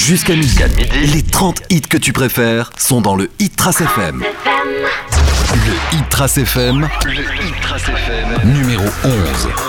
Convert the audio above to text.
Jusqu'à midi, les 30 hits que tu préfères sont dans le Hit Trace FM. Le Hit Trace FM, numéro 11.